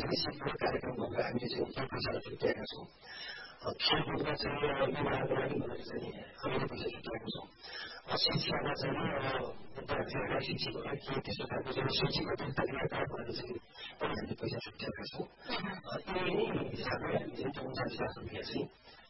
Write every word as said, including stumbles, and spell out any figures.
सिपको कार्यक्रमहरू हामीले चाहिँ यो पैसालाई छुट्याएका छौँ। खेलकुदमा चाहिँ युवाहरूको लागि भनेर चाहिँ हामीले पैसा छुट्याएका छौँ। शिक्षामा चाहिँ विद्यार्थीहरूलाई शिक्षकहरूलाई के त्यस्तो खालको चाहिँ शैक्षिक अतिरिक्त क्रियाकलाप भनेर चाहिँ पनि हामीले पैसा छुट्याएका छौँ। यी हिसाबले हामीले चाहिँ उन्चालिस लाख रुपियाँ चाहिँ